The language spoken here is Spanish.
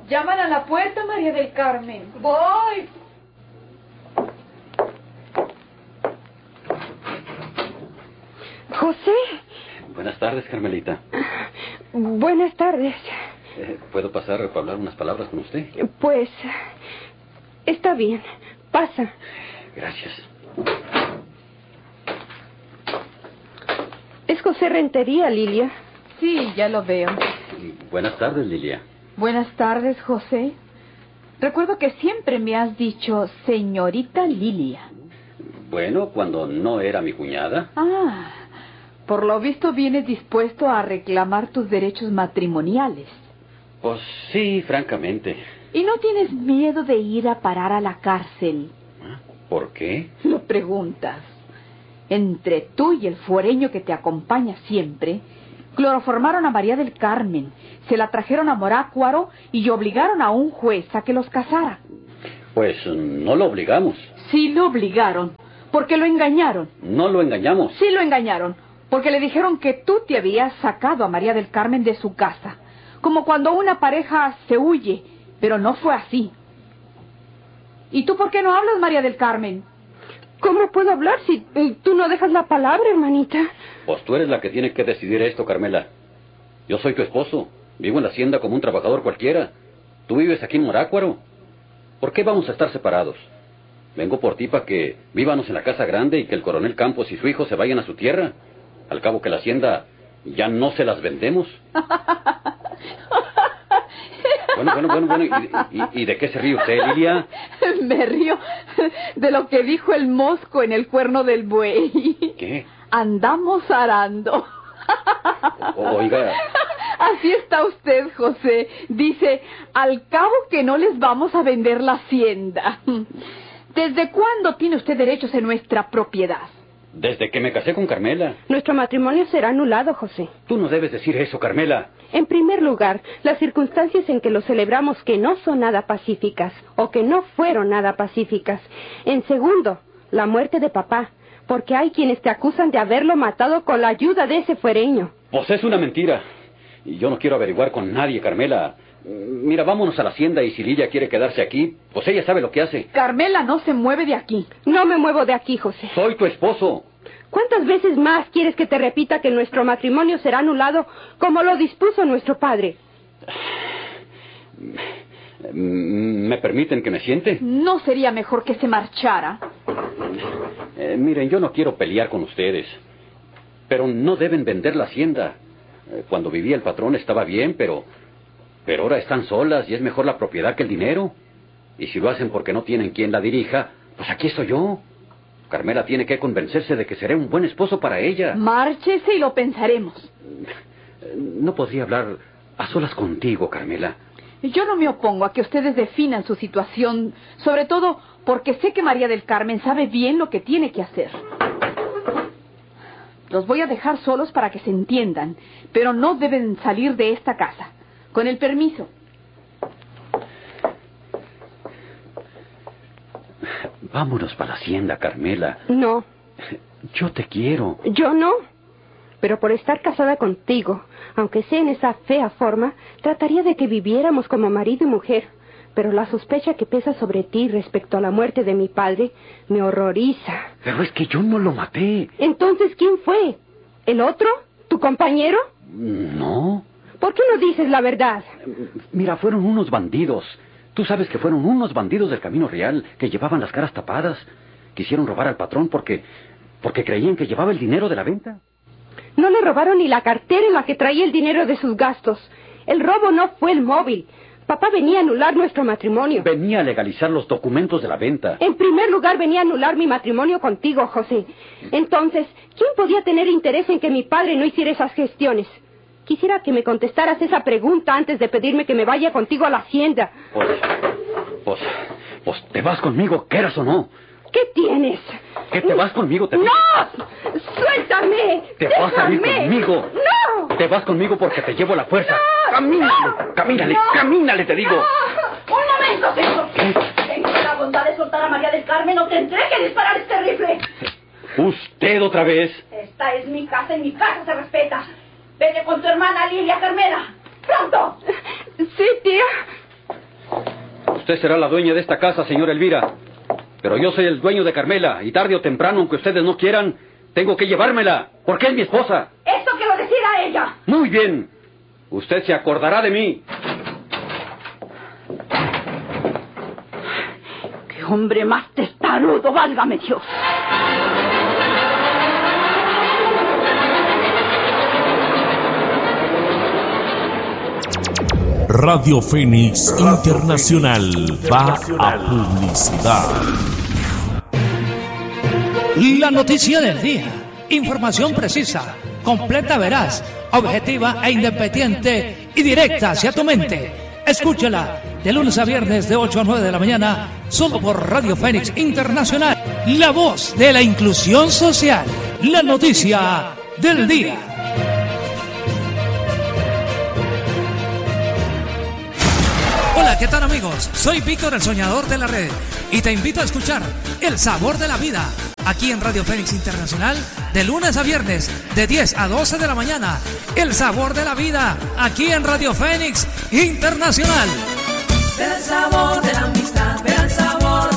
Llaman a la puerta, María del Carmen. Voy. José. Buenas tardes, Carmelita. Buenas tardes. ¿Puedo pasar para hablar unas palabras con usted? Pues, está bien. Pasa. Gracias. ¿Es José Rentería, Lilia? Sí, ya lo veo. Buenas tardes, Lilia. Buenas tardes, José. Recuerdo que siempre me has dicho señorita Lilia. Bueno, cuando no era mi cuñada. Ah, por lo visto vienes dispuesto a reclamar tus derechos matrimoniales. Pues sí, francamente. ¿Y no tienes miedo de ir a parar a la cárcel? ¿Por qué? Lo preguntas. Entre tú y el fuereño que te acompaña siempre, cloroformaron a María del Carmen, se la trajeron a Morácuaro y obligaron a un juez a que los casara. Pues no lo obligamos. Sí lo obligaron, porque lo engañaron. No lo engañamos. Sí lo engañaron, porque le dijeron que tú te habías sacado a María del Carmen de su casa, como cuando una pareja se huye, pero no fue así. ¿Y tú por qué no hablas, María del Carmen? ¿Cómo puedo hablar si tú no dejas la palabra, hermanita? Pues tú eres la que tiene que decidir esto, Carmela. Yo soy tu esposo. Vivo en la hacienda como un trabajador cualquiera. Tú vives aquí en Morácuaro. ¿Por qué vamos a estar separados? Vengo por ti para que vívanos en la casa grande y que el coronel Campos y su hijo se vayan a su tierra. Al cabo que la hacienda ya no se las vendemos. Bueno. ¿Y de qué se ríe usted, Lilia? Me río de lo que dijo el mosco en el cuerno del buey. ¿Qué? Andamos arando. Oiga. Así está usted, José. Dice, al cabo que no les vamos a vender la hacienda. ¿Desde cuándo tiene usted derechos en nuestra propiedad? Desde que me casé con Carmela. Nuestro matrimonio será anulado, José. Tú no debes decir eso, Carmela. En primer lugar, las circunstancias en que lo celebramos que no son nada pacíficas, o que no fueron nada pacíficas. En segundo, la muerte de papá, porque hay quienes te acusan de haberlo matado con la ayuda de ese fuereño. Pues es una mentira. Y yo no quiero averiguar con nadie, Carmela. Mira, vámonos a la hacienda y si Lilia quiere quedarse aquí, pues ella sabe lo que hace. Carmela no se mueve de aquí. No me muevo de aquí, José. Soy tu esposo. ¿Cuántas veces más quieres que te repita que nuestro matrimonio será anulado como lo dispuso nuestro padre? ¿Me permiten que me siente? ¿No sería mejor que se marchara? Miren, yo no quiero pelear con ustedes, pero no deben vender la hacienda. Cuando vivía el patrón estaba bien, pero ahora están solas y es mejor la propiedad que el dinero. Y si lo hacen porque no tienen quien la dirija, pues aquí estoy yo. Carmela tiene que convencerse de que seré un buen esposo para ella. Márchese y lo pensaremos. No podría hablar a solas contigo, Carmela. Yo no me opongo a que ustedes definan su situación, sobre todo porque sé que María del Carmen sabe bien lo que tiene que hacer. Los voy a dejar solos para que se entiendan, pero no deben salir de esta casa. Con el permiso. Vámonos para la hacienda, Carmela. No. Yo te quiero. Yo no. Pero por estar casada contigo, aunque sea en esa fea forma, trataría de que viviéramos como marido y mujer. Pero la sospecha que pesa sobre ti respecto a la muerte de mi padre me horroriza. Pero es que yo no lo maté. Entonces, ¿quién fue? ¿El otro? ¿Tu compañero? No. ¿Por qué no dices la verdad? Mira, fueron unos bandidos. Tú sabes que fueron unos bandidos del Camino Real que llevaban las caras tapadas. Quisieron robar al patrón porque creían que llevaba el dinero de la venta. No le robaron ni la cartera en la que traía el dinero de sus gastos. El robo no fue el móvil. Papá venía a anular nuestro matrimonio. Venía a legalizar los documentos de la venta. En primer lugar, venía a anular mi matrimonio contigo, José. Entonces, ¿quién podía tener interés en que mi padre no hiciera esas gestiones? Quisiera que me contestaras esa pregunta antes de pedirme que me vaya contigo a la hacienda. Pues te vas conmigo, quieras o no. ¿Qué tienes? ¿Que te vas conmigo? ¡No! ¡Suéltame! ¿Te vas a ir conmigo? ¡No! Te vas conmigo porque te llevo la fuerza. ¡No! ¡Camínale! ¡No! ¡Camínale, te digo! ¡No! ¡Un momento, señor! ¿Qué? Tengo la bondad de soltar a María del Carmen o tendré que disparar este rifle. ¿Usted otra vez? Esta es mi casa y mi casa se respeta. Vete con tu hermana Lilia, Carmela. ¡Pronto! Sí, tía. Usted será la dueña de esta casa, señora Elvira. Pero yo soy el dueño de Carmela, y tarde o temprano, aunque ustedes no quieran, tengo que llevármela, porque es mi esposa. Eso que lo decida ella. Muy bien. Usted se acordará de mí. ¡Qué hombre más testarudo, válgame Dios! Radio Fénix Internacional va a publicidad. La noticia del día. Información precisa, completa, veraz, objetiva e independiente y directa hacia tu mente. Escúchala de lunes a viernes de 8 a 9 de la mañana, solo por Radio Fénix Internacional. La voz de la inclusión social. La noticia del día. Hola, ¿qué tal amigos? Soy Víctor, el soñador de la red, y te invito a escuchar El Sabor de la Vida, aquí en Radio Fénix Internacional, de lunes a viernes, de 10 a 12 de la mañana. El Sabor de la Vida, aquí en Radio Fénix Internacional. Ver el sabor de la amistad, ver el sabor